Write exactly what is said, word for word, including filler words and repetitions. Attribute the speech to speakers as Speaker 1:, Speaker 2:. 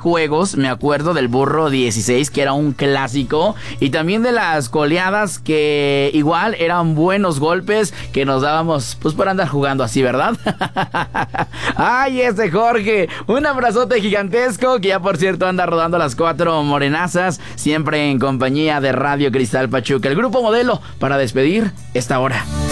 Speaker 1: juegos, me acuerdo del burro dieciséis, que era un clásico, y también de las coleadas, que igual eran buenos golpes que nos dábamos pues por andar jugando así, ¿verdad? Ay, ese Jorge, un abrazote gigantesco, que ya por cierto anda rodando las cuatro morenazas, siempre en compañía de Radio Cristal Pachuca, el grupo modelo, para despedir esta hora.